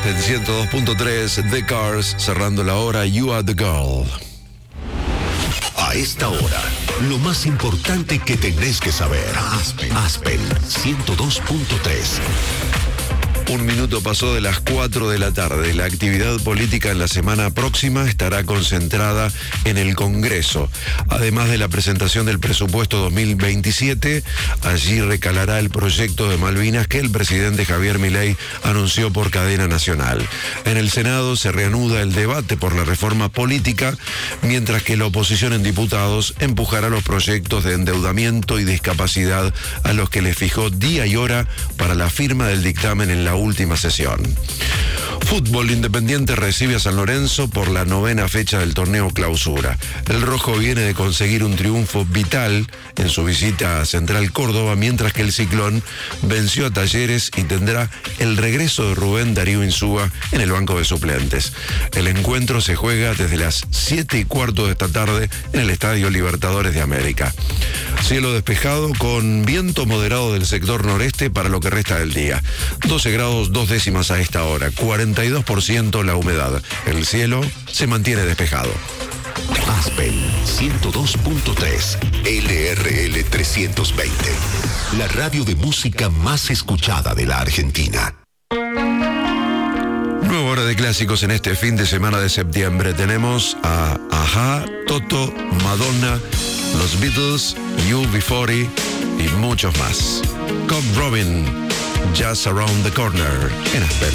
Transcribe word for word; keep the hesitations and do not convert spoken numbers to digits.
En ciento dos punto tres, The Cars, cerrando la hora, You Are the Girl. A esta hora, lo más importante que tenés que saber. Aspen, Aspen ciento dos punto tres. Un minuto pasó de las cuatro de la tarde. La actividad política en la semana próxima estará concentrada en el Congreso. Además de la presentación del presupuesto dos mil veintisiete, allí recalará el proyecto de Malvinas que el presidente Javier Milei anunció por cadena nacional. En el Senado se reanuda el debate por la reforma política, mientras que la oposición en diputados empujará los proyectos de endeudamiento y discapacidad a los que le fijó día y hora para la firma del dictamen en la última sesión. Fútbol. Independiente recibe a San Lorenzo por la novena fecha del torneo Clausura. El rojo viene de conseguir un triunfo vital en su visita a Central Córdoba, mientras que el Ciclón venció a Talleres y tendrá el regreso de Rubén Darío Insúa en el banco de suplentes. El encuentro se juega desde las siete y cuarto de esta tarde en el Estadio Libertadores de América. Cielo despejado con viento moderado del sector noreste para lo que resta del día. doce grados dos décimas a esta hora, cuarenta y dos por ciento la humedad. El cielo se mantiene despejado. Aspen ciento dos punto tres, L R L trescientos veinte. La radio de música más escuchada de la Argentina. Nueva hora de clásicos en este fin de semana de septiembre. Tenemos a Ajá, Toto, Madonna, los Beatles, U B cuarenta y muchos más. Cobb Robin, Just Around the Corner en Aspen.